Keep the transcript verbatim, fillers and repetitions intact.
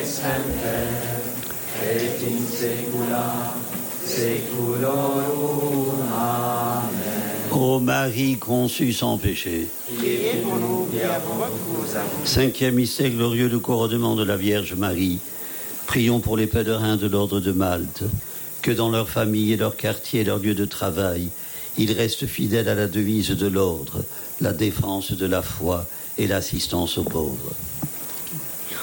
et semper, et in saecula saeculorum. Amen. Ô Marie conçue sans péché, Priez pour nous qui avons recours à vous. cinquième mystère glorieux, le couronnement de la Vierge Marie. Prions pour les pèlerins de l'ordre de Malte, que dans leur famille et leur quartier et leur lieu de travail, ils restent fidèles à la devise de l'ordre, la défense de la foi et l'assistance aux pauvres.